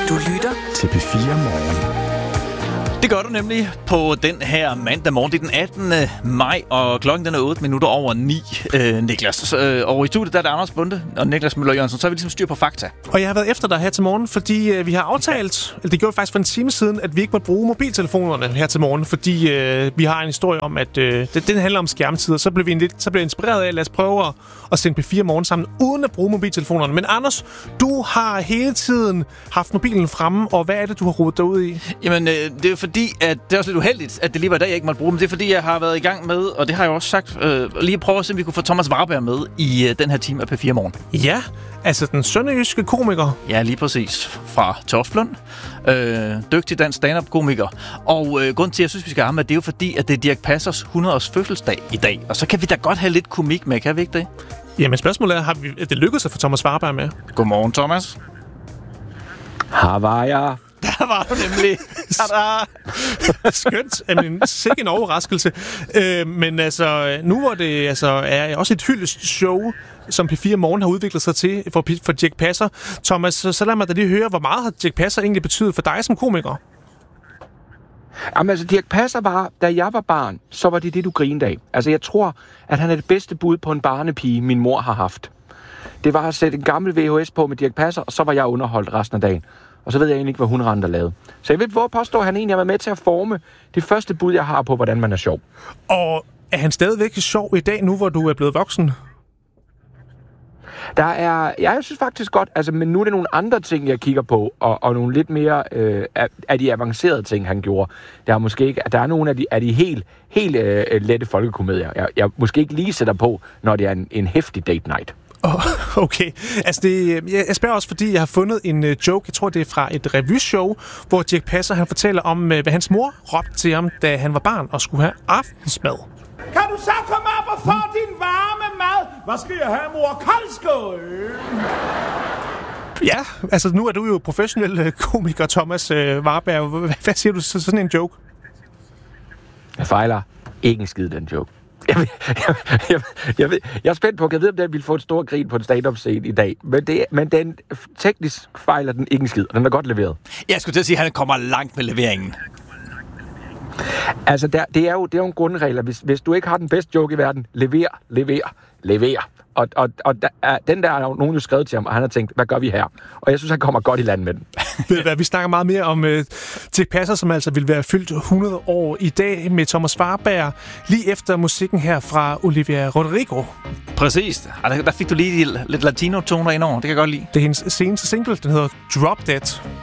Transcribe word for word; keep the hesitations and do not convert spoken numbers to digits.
Du lytter til P fire Morgen. Det gør du nemlig på den her mandag morgen. Det er den attende maj, og klokken den er otte minutter over ni, øh, Niklas. Øh, og i studiet der er det Anders Bunde og Niklas Møller Jørgensen. Så er vi ligesom styr på fakta. Og jeg har været efter dig her til morgen, fordi øh, vi har aftalt, eller det gjorde vi faktisk for en time siden, at vi ikke måtte bruge mobiltelefonerne her til morgen, fordi øh, vi har en historie om, at øh, det, den handler om skærmtid. Så blev vi en lidt, så blev jeg inspireret af, at lad os prøve at, at sende P fire Morgen sammen, uden at bruge mobiltelefonerne. Men Anders, du har hele tiden haft mobilen fremme, og hvad er det, du har rodet derud i? Jamen, øh, det er jo fordi, at det er også lidt uheldigt, at det lige var i dag, jeg ikke måtte bruge dem. Det er fordi, jeg har været i gang med, og det har jeg også sagt, øh, lige at prøve at se, om vi kunne få Thomas Warberg med i øh, den her time af P fire Morgen. Ja, altså den sønderjyske komiker. Ja, lige præcis. Fra Toftlund. Øh, dygtig dansk stand-up-komiker. Og øh, grunden til, at jeg synes, vi skal have med, det er jo fordi, at det er Dirch Passers hundrede-års fødselsdag i dag. Og så kan vi da godt have lidt komik med, kan vi ikke det? Jamen spørgsmålet er, har vi, er det lykkedes at få Thomas Warberg med? Godmorgen, Thomas. Her var jeg. Der var du nemlig. Tada! Skønt. Jamen, sikke en overraskelse. Øh, men altså, nu hvor det altså, er også et hyldest show, som P fire Morgen har udviklet sig til for, for Dirch Passer. Thomas, så, så lad mig da lige høre, hvor meget har Dirch Passer egentlig betydet for dig som komiker? Jamen altså, Dirch Passer var, da jeg var barn, så var det det, du grinede af. Altså, jeg tror, at han er det bedste bud på en barnepige, min mor har haft. Det var at sætte en gammel V H S på med Dirch Passer, og så var jeg underholdt resten af dagen. Og så ved jeg egentlig ikke, hvad hun rendte lavede. Så jeg vil hvor påstå, at han egentlig har været med til at forme det første bud, jeg har på, hvordan man er sjov. Og er han stadigvæk sjov i dag, nu hvor du er blevet voksen? Der er, ja, jeg synes faktisk godt, altså, men nu er det nogle andre ting, jeg kigger på, og, og nogle lidt mere øh, af, af de avancerede ting, han gjorde. Der er måske ikke, der er nogle af de, af de helt, helt øh, lette folkekomedier, jeg, jeg måske ikke lige sætter på, når det er en, en heftig date night. Oh, okay. Altså det, jeg spørger også, fordi jeg har fundet en uh, joke, jeg tror det er fra et revyshow, hvor Dirch Passer han fortæller om, uh, hvad hans mor råbte til ham, da han var barn og skulle have aftensmad. Kan du så komme op og få din varme mad? Hvad skal jeg have, mor? Koldskål? Ja, altså nu er du jo professionel komiker, Thomas uh, Warberg. Hvad siger du til sådan en joke? Jeg fejler ikke en skid, den joke. Jeg, jeg, jeg, jeg, jeg, jeg er spændt på, at jeg ved, om den ville få et stort grin på en stand-up-scene i dag. Men, det, men den teknisk fejler den ikke en skid, og den er godt leveret. Jeg skulle til at sige, at han kommer langt med leveringen. Altså, der, det, er jo, det er jo en grundregel. Hvis, hvis du ikke har den bedste joke i verden, lever, lever, lever. Og, og, og der er, den der er jo nogen jo skrevet til ham, og han har tænkt, hvad gør vi her? Og jeg synes, han kommer godt i land med den. Ved hvad, vi snakker meget mere om uh, Dirch Passer, som altså vil være fyldt hundrede år i dag med Thomas Warberg, lige efter musikken her fra Olivia Rodrigo. Præcis. Der, der fik du lige lidt latino-toner indover. Det kan jeg godt lide. Det er hendes seneste single, den hedder Drop Dead.